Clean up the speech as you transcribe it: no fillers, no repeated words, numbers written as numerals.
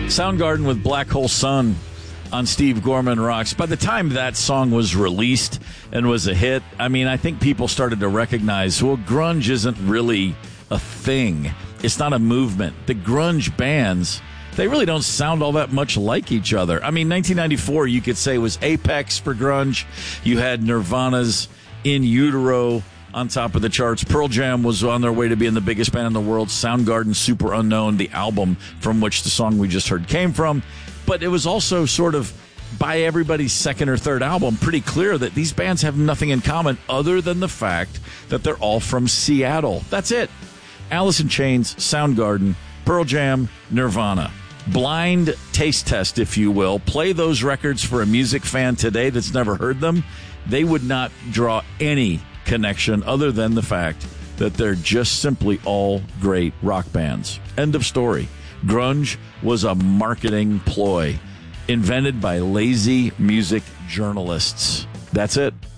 Soundgarden with Black Hole Sun on Steve Gorman Rocks. By the time that song was released and was a hit, I mean, I think people started to recognize, well, grunge isn't really a thing. It's not a movement. The grunge bands, they really don't sound all that much like each other. I mean, 1994, you could say, was apex for grunge. You had Nirvana's In Utero on top of the charts. Pearl Jam was on their way to being the biggest band in the world. Soundgarden, Super Unknown, the album from which the song we just heard came from. But it was also sort of, by everybody's second or third album, pretty clear that these bands have nothing in common other than the fact that they're all from Seattle. That's it. Alice in Chains, Soundgarden, Pearl Jam, Nirvana. Blind taste test, if you will. Play those records for a music fan today that's never heard them. They would not draw any connection other than the fact that they're just simply all great rock bands. End of story. Grunge was a marketing ploy invented by lazy music journalists. That's it.